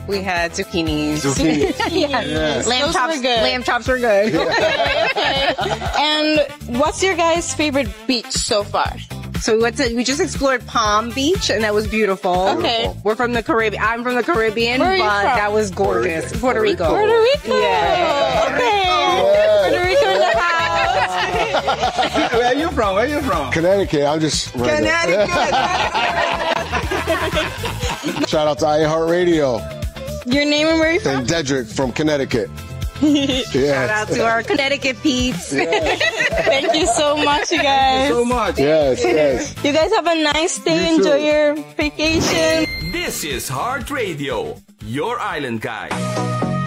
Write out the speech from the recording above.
We had zucchinis. Zucchini. Yes. Lamb chops. were good. Lamb chops were good. Okay. And what's your guys' favorite beach so far? So we just explored Palm Beach, and that was beautiful. Okay. We're from the Caribbean. I'm from the Caribbean, Where are you but from? that was gorgeous. Puerto Rico. Puerto Rico. Yeah. Okay. Puerto Rico in the house. Where are you from? Where are you from? Connecticut. I'm just Connecticut. Shout out to iHeartRadio Your name and where you from? and Dedrick from Connecticut. Shout out to our Connecticut peeps. Thank you so much, you guys. So much. Yes, yes. You guys have a nice day. You too. Enjoy your vacation. This is Heart Radio, your island guide.